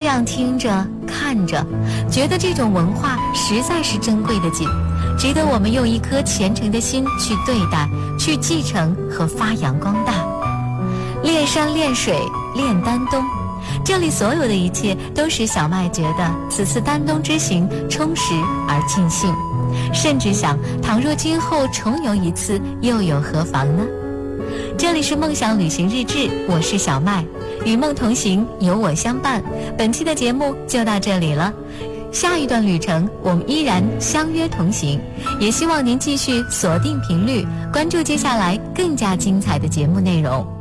样听着看着，觉得这种文化实在是珍贵的紧，值得我们用一颗虔诚的心去对待，去继承和发扬光大。练山练水练丹东，这里所有的一切都使小麦觉得此次丹东之行充实而尽兴，甚至想倘若今后重游一次又有何妨呢？这里是梦想旅行日志，我是小麦，与梦同行，有我相伴。本期的节目就到这里了，下一段旅程我们依然相约同行，也希望您继续锁定频率，关注接下来更加精彩的节目内容。